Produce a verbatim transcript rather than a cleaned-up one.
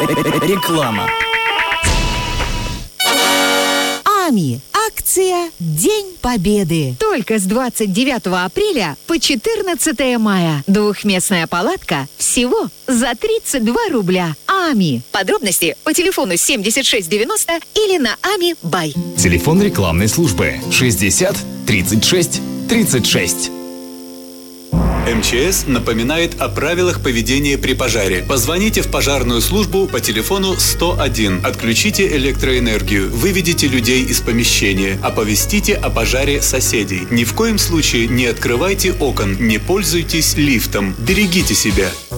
Реклама. АМИ. Акция «День Победы». Только с двадцать девятого апреля по четырнадцатое мая. Двухместная палатка всего за тридцать два рубля. АМИ. Подробности по телефону семьдесят шесть девяносто или на ами бай. Телефон рекламной службы шестьдесят тридцать шесть тридцать шесть. МЧС напоминает о правилах поведения при пожаре. Позвоните в пожарную службу по телефону сто один. Отключите электроэнергию, выведите людей из помещения, оповестите о пожаре соседей. Ни в коем случае не открывайте окон, не пользуйтесь лифтом. Берегите себя.